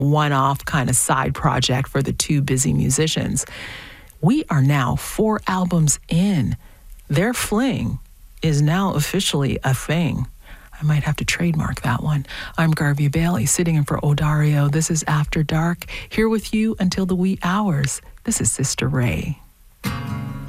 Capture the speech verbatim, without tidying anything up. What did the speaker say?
one-off kind of side project for the two busy musicians. We are now four albums in. Their fling is now officially a thing. I might have to trademark that one. I'm Garvey Bailey, sitting in for Odario. This is After Dark, here with you until the wee hours. This is Sister Ray.